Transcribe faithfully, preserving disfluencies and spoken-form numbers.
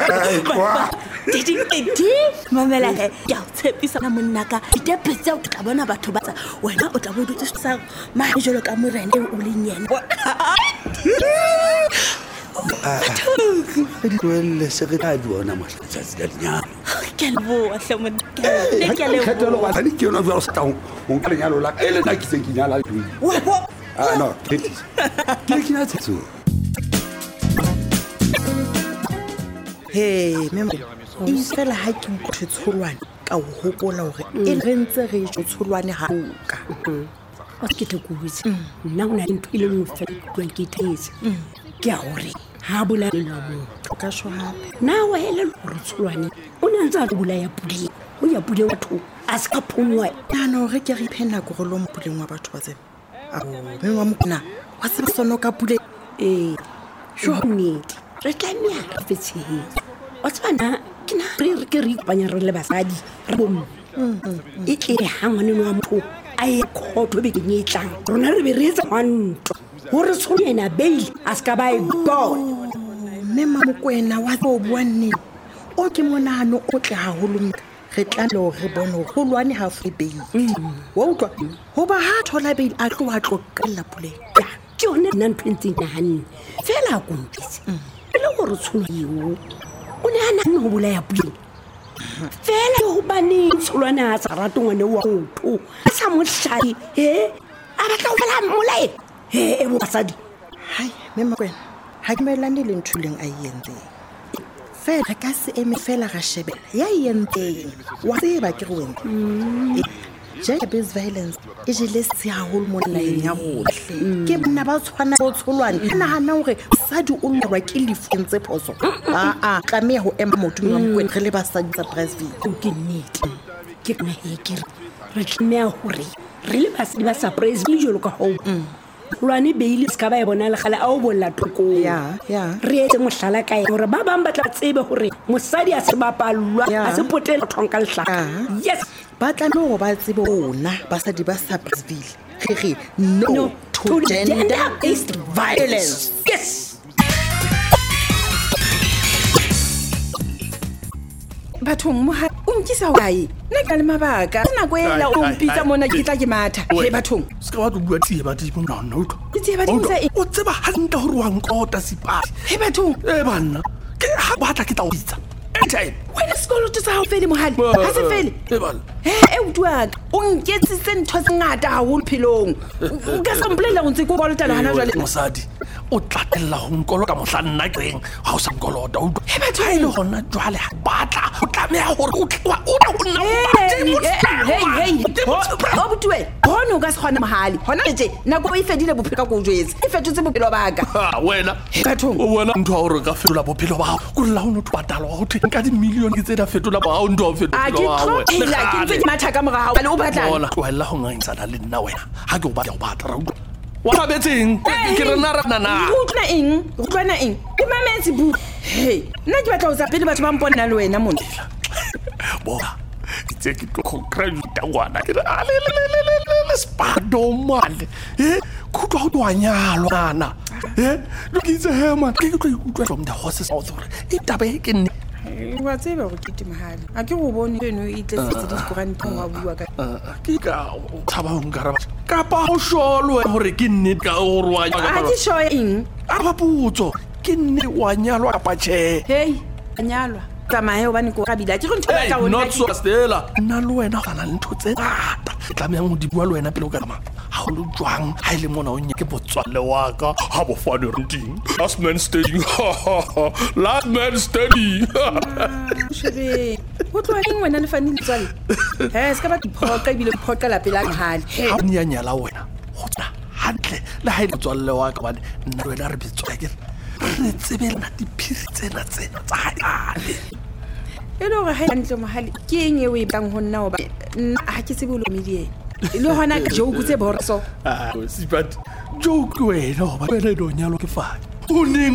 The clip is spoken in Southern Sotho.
kwa Didi didi mamela he ya tshepisa na monna ka ditepe tsa o tla bona batho ba tsa wena o tla bo dutse sa ma jolo ka morena o le nyene di tloelle se re tla di bona mahlotsa tsa dinyalo ke lebo a hlamon ke ke lebo khetelo ba di ke yona jwa se tao o ka lenyalo la ele na ke se ke nyala tu wa bo ah no ke ke na tsetso Hey member Isela ha ke utlwe tsholwane ka o hopola hore e rentse re jo tsholwane ha uka o ke te kuwitse nna una into ile mo fa kwa ke tetse ke a hore ha bula le mo ka sho hape na wa hele re tsholwane o ne ntse a bula ya pudi o ya pudi batho a se ka phumwa na no re ke re phena go lo mo puleng wa batho ba tsena a be wa mona wa se sono ka pule eh sho nnete re tlamia re fetse o tsana ke na re re ke re ipanya re le basadi re bom e ke hangwane no motho ai khotho be ke nyetlang rona re be re etsa wanto hore tshonyena bail aska ba e god mema mokwena wa go bua nne o ke monano o tle ha holo re tla lo re bona go lwane ha fe bail wa utlwa ho ba ha thola bail a tlo a tlo kala pule ke yone nna ntwentse na hanne fela go mpitse le gore tsholo o ne ana no bula ya pule fela go bane tsolwana a tsa rato ngwane wa motho a sa mohlai he a batla go fela molae he e bo basadi hai mema kwena ha ke melane le nthuleng a yentse fela ka se eme fela ga shebela ya yentse wa tseba ke go wena Jacob is violence e jele se ha holo mo laeng ya gohle ke bana ba tshwana go tsholwane nna hana hore sadi o lwa ke lefentse phoso a a tlameha ho ema motho wa mkwena re le ba sadi tsa Brazil o ke nnete ke nna he ke re tlameha hore re le basadi ba sa Brazil jolo ka ho lwane beile ska ba e bona le gale a o bolla thoko ya ya re etse mohlala ka e hore ba bang ba tla tsebe hore mosadi a se bapalwa a se potela thonka lehlaka yes ba tla no ba tsebe ona basadi ba sa Brazil re re no to gender based violence yes bathong moha o nkisa wae nna ka le mabaka nna go ela o mpitsa mona ke tla ke matha he bathong ska wa bua tie ba di bona no to ke tie ba di ntse o tseba hantle hore wa nkota sipati he bathong e banna ke ha ba tla ke tla o bitsa anytime wena sekolo tsa hao fele mohali ha se fele e bana he e utlwaka o nketsitse ntho tse ngata haholo phelong o ka samplela go ntse go bolotela hana jwale mosadi o tlatella go nkolo ka mohlanna kreng ha o sa nkolota o he batho ha ile gona jwale batla o tlameha gore o tla o na go nna hey hey o butwe bona o ka se gona mohali hona tse nna go e fedile bophelo ka go jwetse e fetotse bophelo baka wena batho o bona ntho a gore ka fetola bophelo ba go la o no patala go thwe ka di million ke tse da fetola ba o ntho a fetola a ke tloela ke ntse ke matha ka morao ale o batla bona tloela go ngaitsana le nna wena ha ke o batla o batla wa babetseng ke re nna rana na o tla eng o tla na eng ke mametse bu hey nna ke batla o tsa pele batho ba mpona le wena mona bona itse ke tlo congratulate ngwana ke a le le le le le spado male eh go twa go wanyalo nana eh lokitse he man ke tlo ikutwa from the horses authority e tabe ke nne wa tseba go kete mahali a ke go bone eno e tle fetse di koranta wa bua ka ke ka thaba ho nkaraba ka pa ho sholo hore ke nne ka o rwa a ke sho eng a ba putso ke nne wa nyalwa ka pache hey nyalwa tsamaye obane ko kabila ke go nthola ka wona not so stella nna le wena fana ntho tse ngata tlameha mo di bua le wena pele o ka ma ha o lo jwang ha ile mona o nye ke botswalle wa ka ha bo fane renting last man standing last man standing shebe go tlo eng wena le fane tswale he ska ba diphoqa ibile diphoqa la pela ngale ha ni ya nyala wena go tsana hantle le ha ile botswalle wa ka bane nna le wena re bitswa ke re tsebela diphiri tsena tsena tsa hae e le gore ha ntle mohali ke eng e o e bang ho nna o ba ha ke se bolo media le hona joke tse borso ah sipati joke wena ba wena do nyalo ke fa o neng